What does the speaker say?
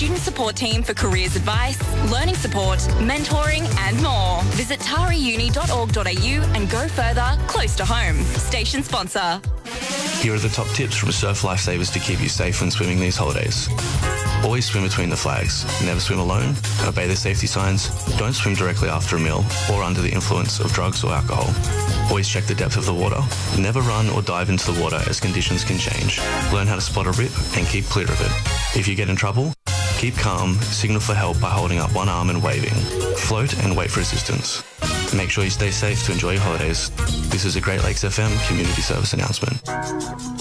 student support team for careers advice, learning support, mentoring and more. Visit tariuni.org.au and go further close to home. Station sponsor. Here are the top tips from Surf Lifesavers to keep you safe when swimming these holidays. Always swim between the flags. Never swim alone. Obey the safety signs. Don't swim directly after a meal or under the influence of drugs or alcohol. Always check the depth of the water. Never run or dive into the water as conditions can change. Learn how to spot a rip and keep clear of it. If you get in trouble, keep calm, signal for help by holding up one arm and waving. Float and wait for assistance. Make sure you stay safe to enjoy your holidays. This is a Great Lakes FM community service announcement.